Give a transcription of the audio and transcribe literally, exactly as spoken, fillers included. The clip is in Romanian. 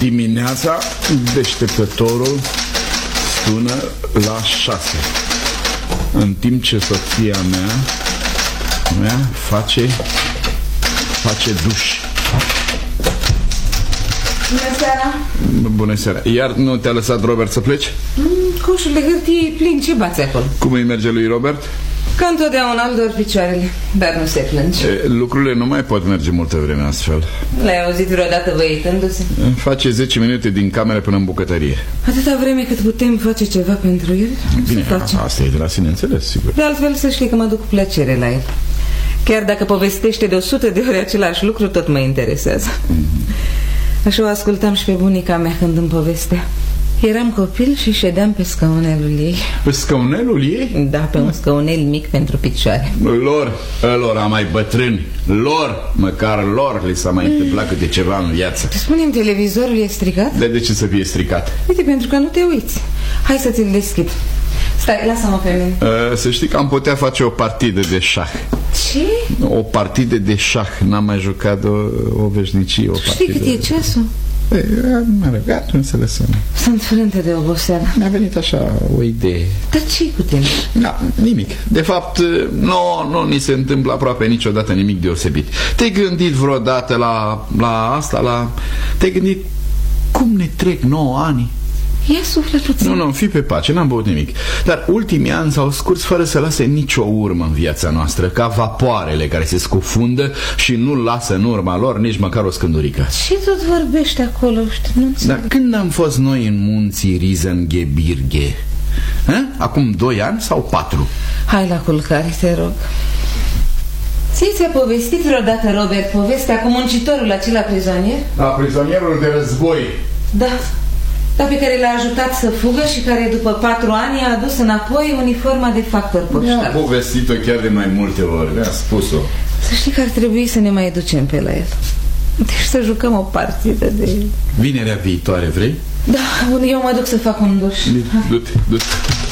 Dimineața deșteptătorul sună la șase, în timp ce soția mea, mea face, face duș. Bună seara. Bună seara. Iar nu te-a lăsat Robert să pleci? Mm, coșul de hârtie e plin, ce bați acolo? Cum îi merge lui Robert? Ca întotdeauna îl dor picioarele, dar nu se plânge. E, lucrurile nu mai pot merge multă vreme astfel. L-ai auzit vreodată văitându-se? Face zece minute din cameră până în bucătărie. Atâta vreme cât putem face ceva pentru el, bine, să facem. Asta e de la sine înțeles, sigur. De altfel să știi că mă duc cu plăcere la el. Chiar dacă povestește de o sută de ori același lucru, tot mă interesează. Mm-hmm. Așa o ascultam și pe bunica mea când îmi povestea. Eram copil și ședeam pe scaunelul ei. Pe scaunelul ei? Da, pe un scaunel mic pentru picioare. Lor, lor mai bătrâni, lor, măcar lor li s-a mai întâmplat câte ceva în viață. Spune-mi, televizorul e stricat? De, de ce să fie stricat? Uite, pentru că nu te uiți. Hai să ți-l deschid. Stai, lasă-mă pe mine. uh, Să știi că am putea face o partidă de șah. Ce? O partidă de șah. N-am mai jucat o, o veșnicie, o partidă. Știi cât e ceasul? Mă rog, atunci să lăsăm. Sunt frântă de oboseală. Mi-a venit așa o idee. Dar ce-i cu tine? Da, nimic. De fapt, nu, nu ni se întâmplă aproape niciodată nimic deosebit. Te-ai gândit vreodată la, la asta? La... Te-ai gândit cum ne trec nouă ani? Ia suflet puțin. Nu, nu, fii pe pace, n-am băut nimic. Dar ultimii ani s-au scurs fără să lase nicio urmă în viața noastră, ca vapoarele care se scufundă și nu lasă în urma lor nici măcar o scândurică. Ce tot vorbești acolo? Nu Dar când am fost noi în munții Riesengebirge? Acum doi ani sau patru? Hai la culcare, te rog. Ție ți-a povestit vreodată, Robert, povestea cu muncitorul acela prizonier? Da, prizonierul de război. Da, dar pe care l-a ajutat să fugă și care după patru ani a adus înapoi uniforma de factor poștal. Mi-a povestit-o chiar de mai multe ori, mi-a spus-o. Să știi că ar trebui să ne mai ducem pe la el. Deci să jucăm o partidă de el. Vinerea viitoare, vrei? Da, eu mă duc să fac un duș. Du-te, du-te.